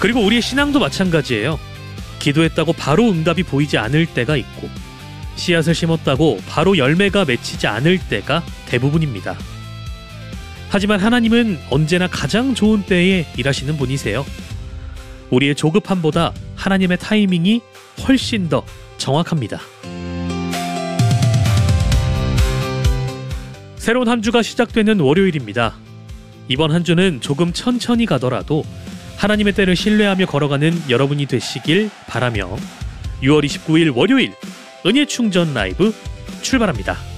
그리고 우리의 신앙도 마찬가지예요. 기도했다고 바로 응답이 보이지 않을 때가 있고 씨앗을 심었다고 바로 열매가 맺히지 않을 때가 대부분입니다. 하지만 하나님은 언제나 가장 좋은 때에 일하시는 분이세요. 우리의 조급함보다 하나님의 타이밍이 훨씬 더 정확합니다. 새로운 한 주가 시작되는 월요일입니다. 이번 한 주는 조금 천천히 가더라도 하나님의 때를 신뢰하며 걸어가는 여러분이 되시길 바라며 6월 29일 월요일 은혜 충전 라이브 출발합니다.